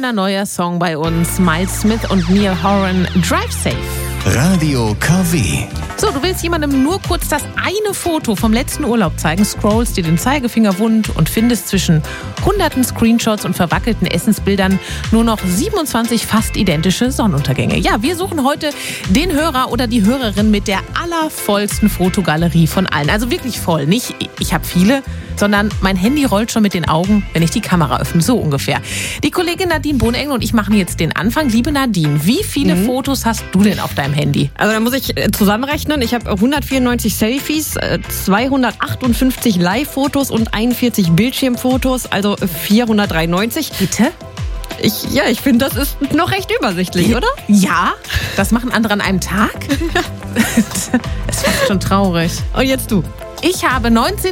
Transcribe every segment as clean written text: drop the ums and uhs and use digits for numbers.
schöner neuer Song bei uns. Miles Smith und Niall Horan, Drive Safe. Radio KW. So, du willst jemandem nur kurz das eine Foto vom letzten Urlaub zeigen, scrollst dir den Zeigefinger wund und findest zwischen hunderten Screenshots und verwackelten Essensbildern nur noch 27 fast identische Sonnenuntergänge. Ja, wir suchen heute den Hörer oder die Hörerin mit der allervollsten Fotogalerie von allen. Also wirklich voll. Nicht, ich habe viele, sondern mein Handy rollt schon mit den Augen, wenn ich die Kamera öffne. So ungefähr. Die Kollegin Nadine Bohnengel und ich machen jetzt den Anfang. Liebe Nadine, wie viele Fotos hast du denn auf deinem Handy? Also da muss ich zusammenrechnen. Ich habe 194 Selfies, 258 Live-Fotos und 41 Bildschirmfotos, also 493. Bitte? Ich finde, das ist noch recht übersichtlich, oder? Ja, das machen andere an einem Tag. Es ist schon traurig. Und jetzt du. Ich habe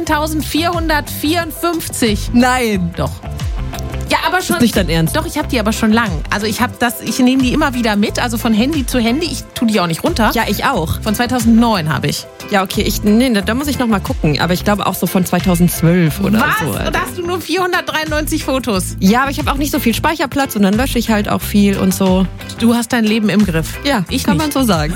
19.454. Nein. Doch. Ja, aber schon. Ist nicht dein Ernst? Doch, ich habe die aber schon lang. Also ich nehme die immer wieder mit, also von Handy zu Handy. Ich tue die auch nicht runter. Ja, ich auch. Von 2009 habe ich. Ja, okay, da muss ich noch mal gucken. Aber ich glaube auch so von 2012 oder so. Was? Und da hast du nur 493 Fotos? Ja, aber ich habe auch nicht so viel Speicherplatz und dann lösche ich halt auch viel und so. Du hast dein Leben im Griff. Ja, kann man so sagen.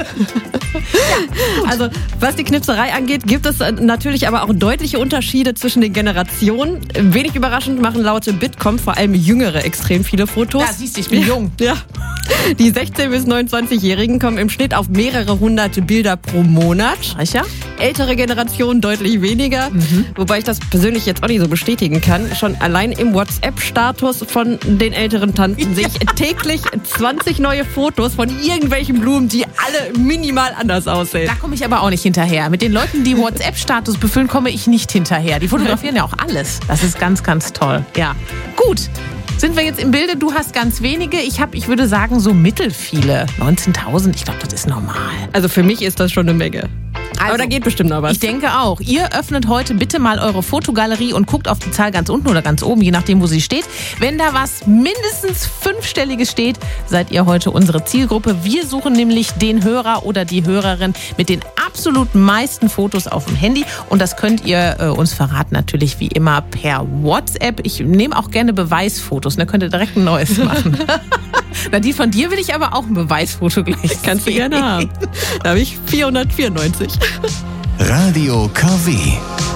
Also, was die Knipserei angeht, gibt es natürlich aber auch deutliche Unterschiede zwischen den Generationen. Wenig überraschend machen laut Bitkom vor allem Jüngere extrem viele Fotos. Ja, siehst du, ich bin jung. Ja. Die 16- bis 29-Jährigen kommen im Schnitt auf mehrere hunderte Bilder pro Monat. Sicher? Ältere Generationen deutlich weniger. Wobei ich das persönlich jetzt auch nicht so bestätigen kann. Schon allein im WhatsApp-Status von den älteren Tanten sehe ich täglich 20 neue Fotos von irgendwelchen Blumen, die alle minimal anders aussehen. Da komme ich aber auch nicht hinterher. Mit den Leuten, die WhatsApp-Status befüllen, komme ich nicht hinterher. Die fotografieren ja auch alles. Das ist ganz, ganz toll. Ja, gut. Sind wir jetzt im Bilde? Du hast ganz wenige. Ich würde sagen, so mittelfiele. 19.000, ich glaube, das ist normal. Also für mich ist das schon eine Menge. Also, aber da geht bestimmt noch was. Ich denke auch. Ihr öffnet heute bitte mal eure Fotogalerie und guckt auf die Zahl ganz unten oder ganz oben, je nachdem, wo sie steht. Wenn da was mindestens 5-stelliges steht, seid ihr heute unsere Zielgruppe. Wir suchen nämlich den Hörer oder die Hörerin mit den absolut meisten Fotos auf dem Handy. Und das könnt ihr uns verraten, natürlich wie immer per WhatsApp. Ich nehme auch gerne Beweisfotos. Da könnt ihr direkt ein neues machen. Nadine, von dir will ich aber auch ein Beweisfoto gleich. Kannst du gerne haben. Da habe ich 494. Radio KW.